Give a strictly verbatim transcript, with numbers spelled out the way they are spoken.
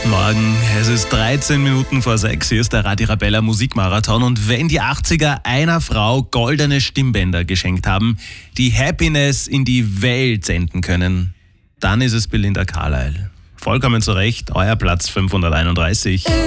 Morgen, es ist dreizehn Minuten vor sechs, hier ist der Radio Arabella Musikmarathon und wenn die achtziger einer Frau goldene Stimmbänder geschenkt haben, die Happiness in die Welt senden können, dann ist es Belinda Carlisle. Vollkommen zu Recht, euer Platz fünfhunderteinunddreißig.